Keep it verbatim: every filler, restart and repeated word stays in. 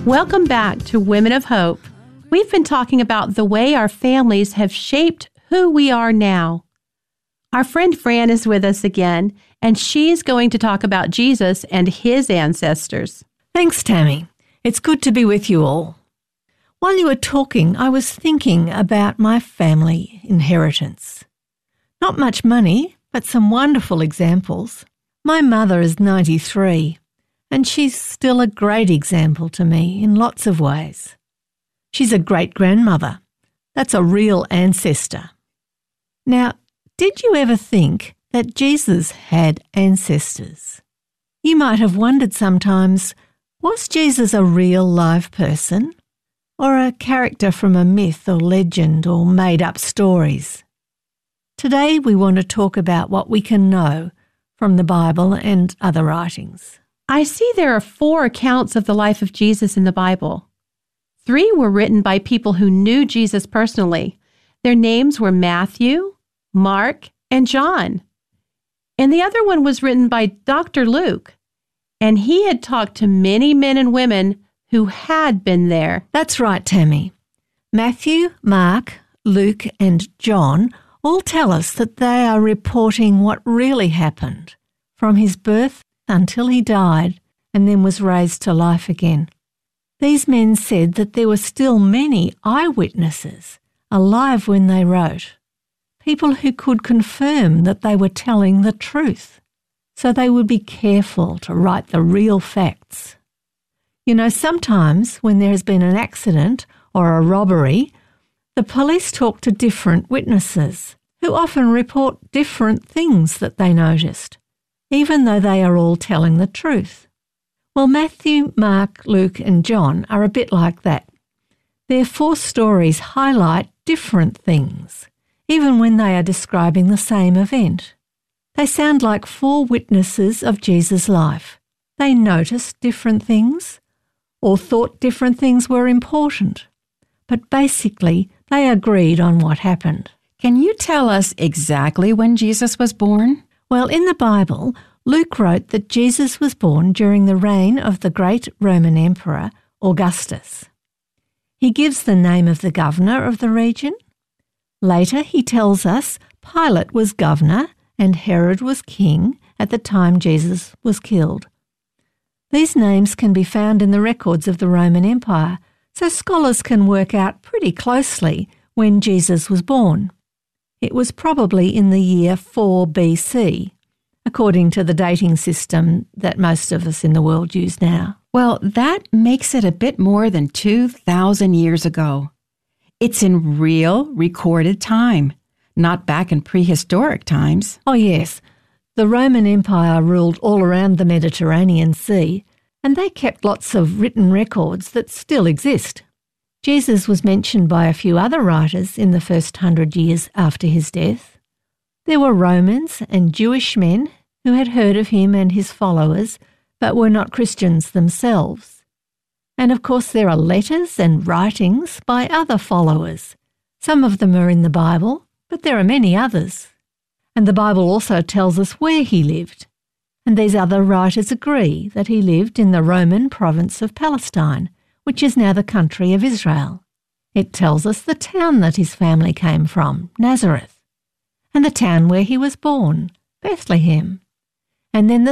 Welcome back to Women of Hope. We've been talking about the way our families have shaped who we are now. Our friend Fran is with us again, and she's going to talk about Jesus and his ancestors. Thanks, Tammy. It's good to be with you all. While you were talking, I was thinking about my family inheritance. Not much money, but some wonderful examples. My mother is ninety-three, and she's still a great example to me in lots of ways. She's a great-grandmother. That's a real ancestor. Now, did you ever think that Jesus had ancestors? You might have wondered sometimes, was Jesus a real live person or a character from a myth or legend or made-up stories? Today we want to talk about what we can know from the Bible and other writings. I see there are four accounts of the life of Jesus in the Bible. Three were written by people who knew Jesus personally. Their names were Matthew, Mark, and John. And the other one was written by Doctor Luke, and he had talked to many men and women who had been there. That's right, Tammy. Matthew, Mark, Luke, and John all tell us that they are reporting what really happened from his birth until he died and then was raised to life again. These men said that there were still many eyewitnesses alive when they wrote, people who could confirm that they were telling the truth, so they would be careful to write the real facts. You know, sometimes when there has been an accident or a robbery, the police talk to different witnesses who often report different things that they noticed, even though they are all telling the truth. Well, Matthew, Mark, Luke, and John are a bit like that. Their four stories highlight different things, even when they are describing the same event. They sound like four witnesses of Jesus' life. They noticed different things or thought different things were important, but basically they agreed on what happened. Can you tell us exactly when Jesus was born? Well, in the Bible, Luke wrote that Jesus was born during the reign of the great Roman Emperor Augustus. He gives the name of the governor of the region. Later, he tells us Pilate was governor and Herod was king at the time Jesus was killed. These names can be found in the records of the Roman Empire, so scholars can work out pretty closely when Jesus was born. It was probably in the year four B C, according to the dating system that most of us in the world use now. Well, that makes it a bit more than two thousand years ago. It's in real recorded time, not back in prehistoric times. Oh yes, the Roman Empire ruled all around the Mediterranean Sea, and they kept lots of written records that still exist. Jesus was mentioned by a few other writers in the first hundred years after his death. There were Romans and Jewish men who had heard of him and his followers, but were not Christians themselves. And of course there are letters and writings by other followers. Some of them are in the Bible, but there are many others. And the Bible also tells us where he lived. And these other writers agree that he lived in the Roman province of Palestine, which is now the country of Israel. It tells us the town that his family came from, Nazareth, and the town where he was born, Bethlehem, and then the